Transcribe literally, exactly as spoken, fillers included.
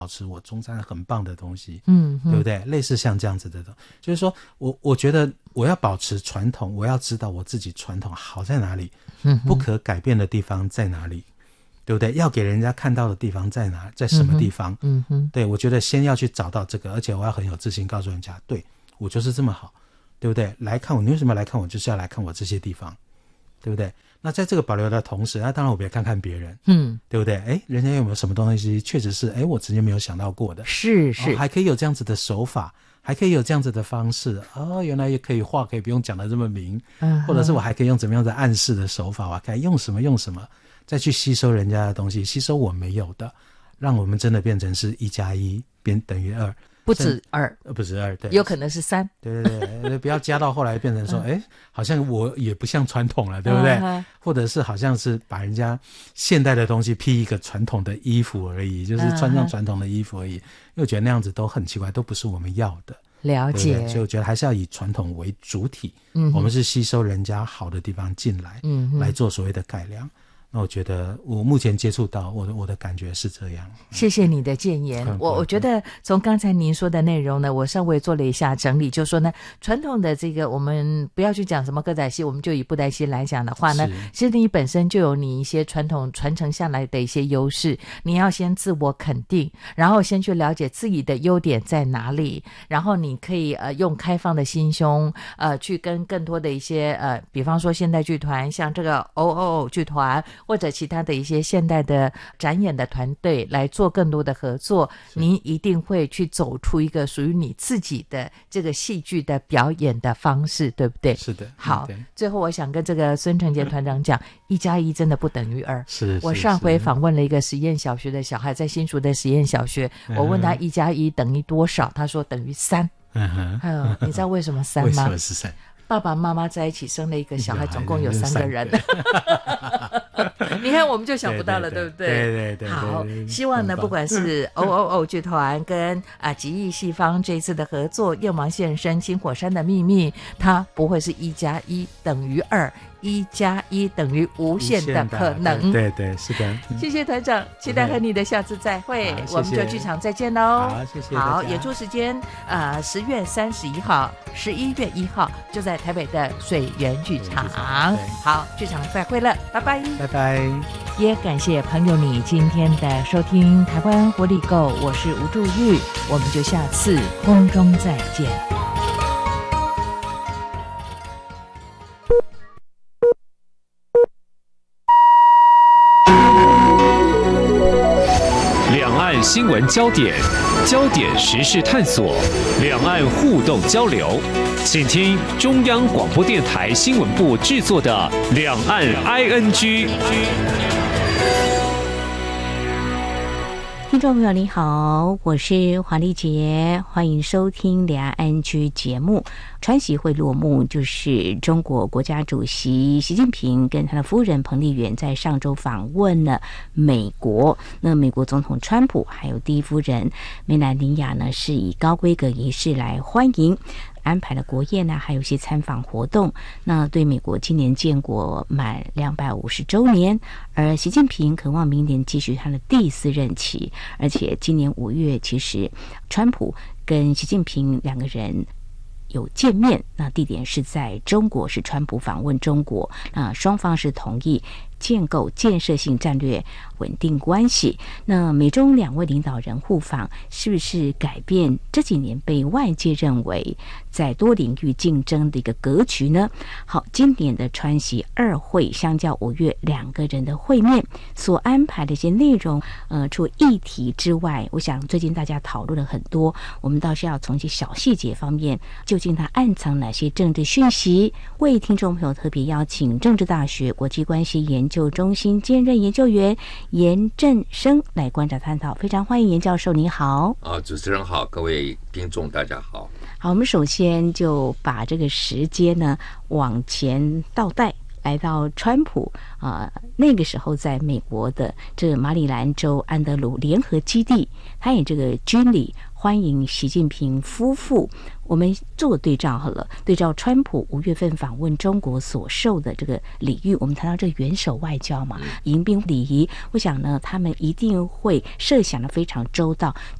保持我中山很棒的东西， 嗯， 对不对？类似像这样子的东西，就是说我我觉得我要保持传统，我要知道我自己传统好在哪里，嗯，不可改变的地方在哪里，对不对？要给人家看到的地方在哪，在什么地方？嗯哼，对，我觉得先要去找到这个，而且我要很有自信，告诉人家，对，我就是这么好，对不对？来看我，你为什么来看我？就是要来看我这些地方，对不对？那在这个保留的同时，那当然我们也看看别人，嗯，对不对？哎，人家有没有什么东西确实是哎我之前没有想到过的， 是是、哦， 还可以有这样子的手法，还可以有这样子的方式，哦，原来也可以话可以不用讲得这么明，嗯，或者是我还可以用怎么样的暗示的手法，我可以用什么用什么再去吸收人家的东西，吸收我没有的，让我们真的变成是一加一变等于二。 不止二， 不止二，对， 有可能是三， 对对对，不要加到后来变成说，哎、嗯，好像我也不像传统了，对不对？嗯、或者是好像是把人家现代的东西披一个传统的衣服而已，就是穿上传统的衣服而已。因为我觉得那样子都很奇怪，都不是我们要的。 了解， 对对，所以我觉得还是要以传统为主体，嗯，我们是吸收人家好的地方进来，嗯，来做所谓的改良。那我觉得我目前接触到我的我的感觉是这样。 谢谢你的建言。嗯、我我觉得从刚才您说的内容呢，我稍微做了一下整理，就说呢，传统的这个我们不要去讲什么歌仔戏，我们就以布袋戏来讲的话呢，其实你本身就有你一些传统传承下来的一些优势，你要先自我肯定，然后先去了解自己的优点在哪里，然后你可以呃用开放的心胸呃去跟更多的一些呃，比方说现代剧团，像这个 O O O 剧团。或者其他的一些现代的展演的团队来做更多的合作，您一定会去走出一个属于你自己的这个戏剧的表演的方式，对不对？ 是的。 好，最后我想跟这个孙承杰团长讲，一加一真的不等于二。 是， 我上回访问了一个实验小学的小孩，在新竹的实验小学，我问他一加一等于多少，他说等于三。嗯哼，嗯，你知道为什么三吗？ 为什么是三？ 爸爸妈妈在一起生了一个小孩，总共有三个人。你看我们就想不到了， 对, 对, 对不对？ 对对 对, 对。 好，希望呢，不管是 O O O 剧团跟啊极意戏坊这一次的合作，《燕王现身》《青火山的秘密》，它不会是一加一等于二。一加一等于无限的可能。 对 对, 对，是的。 谢谢团长，期待和你的下次再会。我们就剧场再见喽。 好，谢谢。 好，演出时间呃十月三十一号、十一月一号就在台北的水源剧场。好，剧场再会了，拜拜， 拜拜。 也感谢朋友你今天的收听，台湾活力购，我是吴祝玉，我们就下次空中再见。 新闻焦点，焦点时事探索，两岸互动交流，请听中央广播电台新闻部制作的《两岸 I N G》。 听众朋友你好，我是黄丽杰，欢迎收听两岸 I N G 节目。川习会落幕，就是中国国家主席习近平跟他的夫人彭丽媛在上周访问了美国。那美国总统川普还有第一夫人梅兰妮亚呢，是以高规格仪式来欢迎，安排了国宴呢，还有一些参访活动。那对美国今年建国满两百五十周年，而习近平渴望明年继续他的第四任期，而且今年五月，其实川普跟习近平两个人有见面，那地点是在中国，是川普访问中国，那双方是同意建构建设性战略稳定关系。那美中两位领导人互访，是不是改变这几年被外界认为在多领域竞争的一个格局呢？好，今年的川习二会相较五月两个人的会面所安排的一些内容，呃，除了议题之外，我想最近大家讨论了很多，我们倒是要从一些小细节方面，究竟它暗藏哪些政治讯息？为听众朋友特别邀请政治大学国际关系研究中心兼任研究员严振声来观察探讨，非常欢迎严教授，你好。 啊，主持人好，各位听众大家好。 好，我们首先就把这个时间呢往前倒带， 来到川普啊、呃，那个时候在美国的这个马里兰州安德鲁联合基地，他也这个军礼欢迎习近平夫妇。我们做个对照好了，对照川普五月份访问中国所受的这个礼遇，我们谈到这个元首外交嘛，迎宾礼仪，我想呢，他们一定会设想的非常周到。